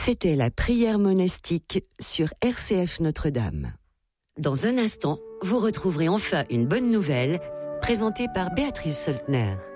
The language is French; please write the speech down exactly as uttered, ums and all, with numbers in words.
C'était la prière monastique sur R C F Notre-Dame. Dans un instant, vous retrouverez enfin une bonne nouvelle présentée par Béatrice Soltner.